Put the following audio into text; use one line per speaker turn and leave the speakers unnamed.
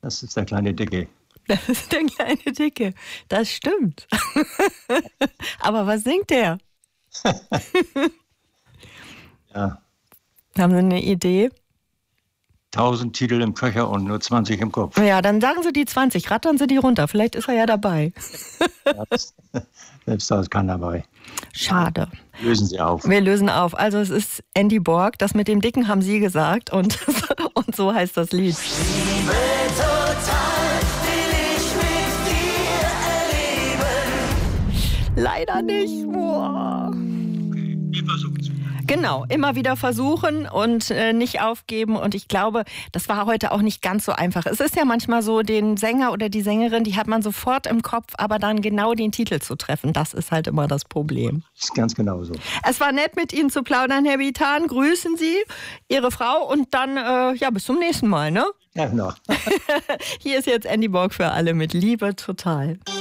Das ist der kleine Dicke.
Das ist der kleine Dicke. Das stimmt. Aber was singt der?
Ja.
Haben Sie eine Idee?
1000 Titel im Köcher und nur 20 im Kopf.
Ja, dann sagen Sie die 20, rattern Sie die runter. Vielleicht ist er ja dabei.
Ja, selbst da ist keiner dabei.
Schade.
Lösen Sie auf.
Wir lösen auf. Also es ist Andy Borg. Das mit dem Dicken haben Sie gesagt. Und so heißt das Lied.
Liebe total will ich mit dir erleben.
Leider nicht. Boah.
Wir versuchen es.
Genau, immer wieder versuchen und nicht aufgeben. Und ich glaube, das war heute auch nicht ganz so einfach. Es ist ja manchmal so, den Sänger oder die Sängerin, die hat man sofort im Kopf, aber dann genau den Titel zu treffen, das ist halt immer das Problem.
Das ist ganz genau so.
Es war nett, mit Ihnen zu plaudern, Herr Bitan. Grüßen Sie Ihre Frau und dann, bis zum nächsten Mal, ne?
Ja, genau.
Hier ist jetzt Andy Borg für alle mit Liebe total.